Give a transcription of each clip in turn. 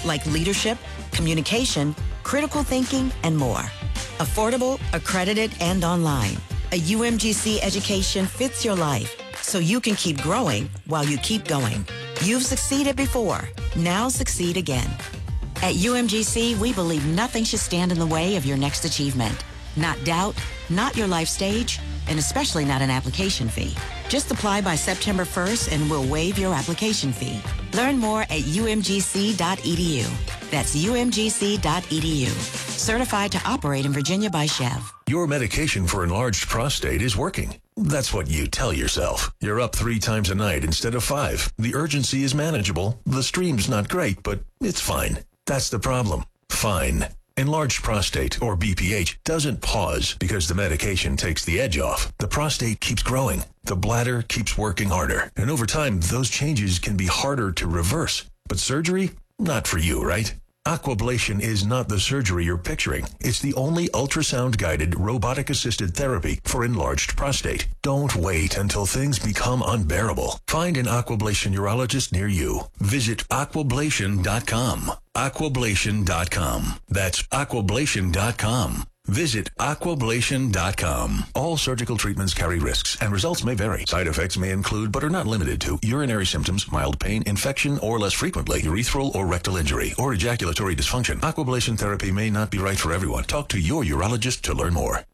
like leadership, communication, critical thinking, and more. Affordable, accredited, and online. A UMGC education fits your life, so you can keep growing while you keep going. You've succeeded before. Now succeed again. At UMGC, we believe nothing should stand in the way of your next achievement. Not doubt, not your life stage, and especially not an application fee. Just apply by September 1st and we'll waive your application fee. Learn more at umgc.edu. That's umgc.edu. Certified to operate in Virginia by Chev. Your medication for enlarged prostate is working. That's what you tell yourself. You're up 3 times a night instead of 5. The urgency is manageable. The stream's not great, but it's fine. That's the problem. Fine. Enlarged prostate, or BPH, doesn't pause because the medication takes the edge off. The prostate keeps growing. The bladder keeps working harder. And over time, those changes can be harder to reverse. But surgery? Not for you, right? Aquablation is not the surgery you're picturing. It's the only ultrasound-guided, robotic-assisted therapy for enlarged prostate. Don't wait until things become unbearable. Find an Aquablation urologist near you. Visit aquablation.com. Aquablation.com. That's aquablation.com. Visit aquablation.com. All surgical treatments carry risks, and results may vary. Side effects may include, but are not limited to, urinary symptoms, mild pain, infection, or less frequently, urethral or rectal injury, or ejaculatory dysfunction. Aquablation therapy may not be right for everyone. Talk to your urologist to learn more.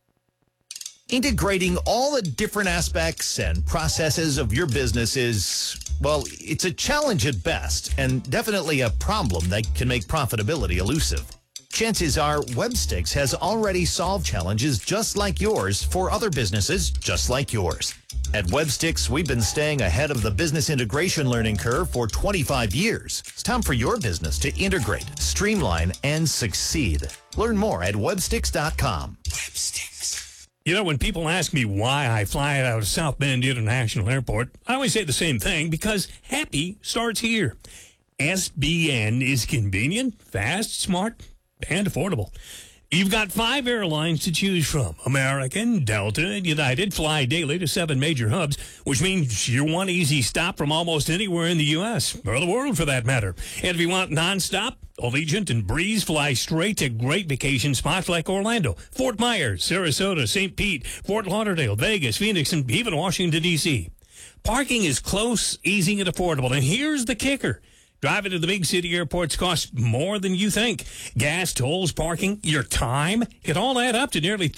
Integrating all the different aspects and processes of your business is, well, it's a challenge at best, and definitely a problem that can make profitability elusive. Chances are Webstix has already solved challenges just like yours for other businesses just like yours. At Webstix, we've been staying ahead of the business integration learning curve for 25 years. It's time for your business to integrate, streamline, and succeed. Learn more at Webstix.com. Webstix. You know, when people ask me why I fly out of South Bend International Airport, I always say the same thing, because happy starts here. SBN is convenient, fast, smart, and affordable. You've got 5 airlines to choose from. American, Delta, and United fly daily to 7 major hubs, which means you're one easy stop from almost anywhere in the U.S., or the world for that matter. And if you want nonstop, Allegiant and Breeze fly straight to great vacation spots like Orlando, Fort Myers, Sarasota, St. Pete, Fort Lauderdale, Vegas, Phoenix, and even Washington, D.C. Parking is close, easy, and affordable. And here's the kicker. Driving to the big city airports costs more than you think. Gas, tolls, parking, your time, it all add up to nearly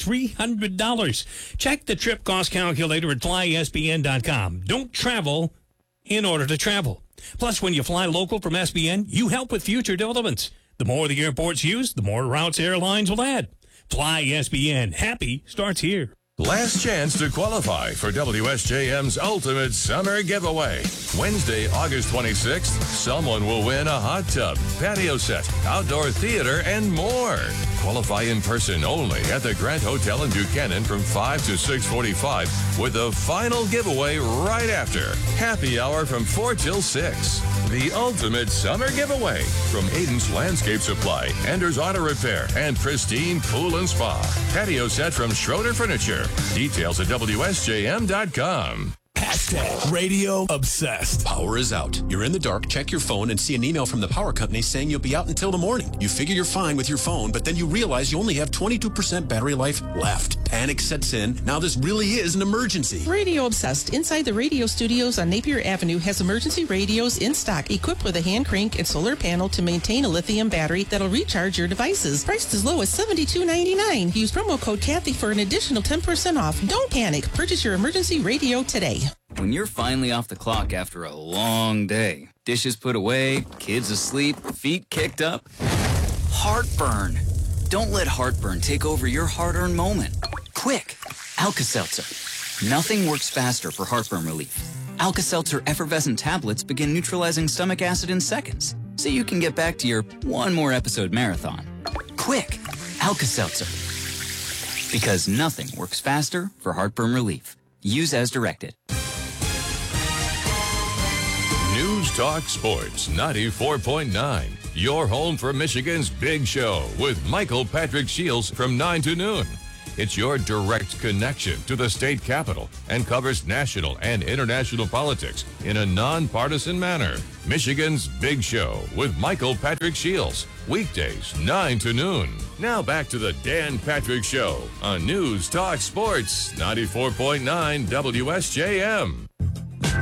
$300. Check the trip cost calculator at FlySBN.com. Don't travel in order to travel. Plus, when you fly local from SBN, you help with future developments. The more the airports use, the more routes airlines will add. Fly SBN. Happy starts here. Last chance to qualify for WSJM's Ultimate Summer Giveaway. Wednesday, August 26th, someone will win a hot tub, patio set, outdoor theater, and more. Qualify in person only at the Grant Hotel in Buchanan from 5 to 6:45 with the final giveaway right after. Happy hour from 4 till 6. The Ultimate Summer Giveaway from Aiden's Landscape Supply, Ender's Auto Repair, and Pristine Pool and Spa. Patio set from Schroeder Furniture. Details at WSJM.com. Hashtag radio obsessed. Power is out. You're in the dark, check your phone, and see an email from the power company saying you'll be out until the morning. You figure you're fine with your phone, but then you realize you only have 22% battery life left. Panic sets in. Now this really is an emergency. Radio Obsessed inside the radio studios on Napier Avenue has emergency radios in stock equipped with a hand crank and solar panel to maintain a lithium battery that'll recharge your devices. Priced as low as $72.99. Use promo code Kathy for an additional 10% off. Don't panic. Purchase your emergency radio today. When you're finally off the clock after a long day, dishes put away, kids asleep, feet kicked up, heartburn. Don't let heartburn take over your hard-earned moment. Quick, Alka-Seltzer. Nothing works faster for heartburn relief. Alka-Seltzer effervescent tablets begin neutralizing stomach acid in seconds, so you can get back to your one more episode marathon. Quick, Alka-Seltzer. Because nothing works faster for heartburn relief. Use as directed. News Talk Sports 94.9. Your home for Michigan's Big Show with Michael Patrick Shields from 9 to noon. It's your direct connection to the state capitol and covers national and international politics in a nonpartisan manner. Michigan's Big Show with Michael Patrick Shields. Weekdays, 9 to noon. Now back to the Dan Patrick Show on News Talk Sports 94.9 WSJM.